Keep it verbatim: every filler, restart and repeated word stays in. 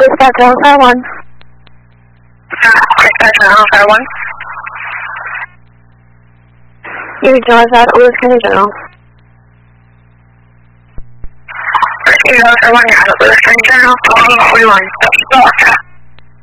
dispatch Alpha one. Dispatch Alpha one. You rejoice at Lewis County General. Rescue Alpha one, you're at Lewis County General, twelve forty-one.